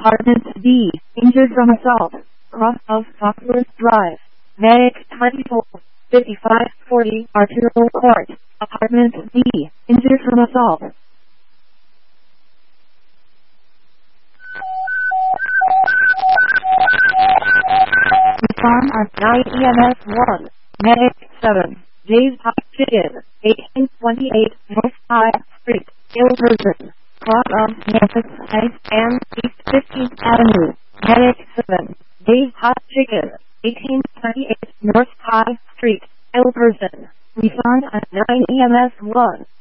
Apartment D, injured from assault, cross of Foxworth Drive, Medic 24, 5540, Arturo Court, Apartment D, injured from assault. Respond on 9 EMS 1, Medic 7, Jay's Hot Chicken, 1828 North High Street, Gilberton, cross of Memphis Heights and East 15th Avenue, Medic 7, Jay's Hot Chicken, 1828 North High Street, Gilberton. Respond on 9 EMS 1.